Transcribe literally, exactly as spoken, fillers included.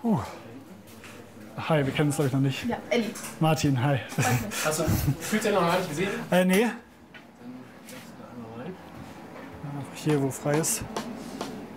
Uh. Hi, wir kennen uns glaube ich noch nicht. Ja, Elli. Martin, hi. Hast du Fühlst du noch gar nicht gesehen? Äh, nee. Hier, wo frei ist.